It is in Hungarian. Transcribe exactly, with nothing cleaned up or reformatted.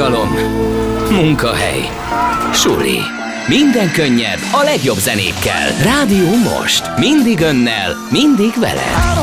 Nyugalom, munkahely, suli. Minden könnyebb a legjobb zenékkel. Rádió Most. Mindig önnel, mindig veled.